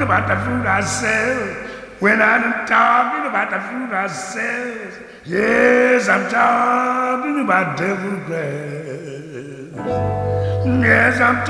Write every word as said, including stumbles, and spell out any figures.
about the fruit I sell. When I'm talking about the fruit I sell. Yes, I'm talking about devil grass. Yes, I'm